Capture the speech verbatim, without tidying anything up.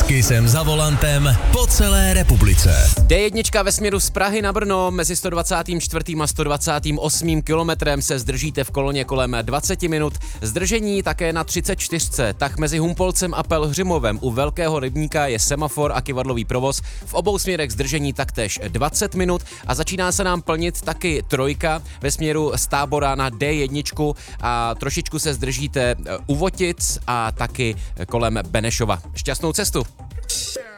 S Kissem za volantem po celé republice. D jedna ve směru z Prahy na Brno mezi sto dvacátým čtvrtým a sto dvacátým osmým kilometrem se zdržíte v koloně kolem dvacet minut. Zdržení také na třicet čtyřce, tak mezi Humpolcem a Pelhřimovem u Velkého rybníka je semafor a kyvadlový provoz. V obou směrech zdržení taktéž dvacet minut a začíná se nám plnit taky trojka ve směru z Tábora na D jedna a trošičku se zdržíte u Votic a taky kolem Benešova. Šťastnou cestu!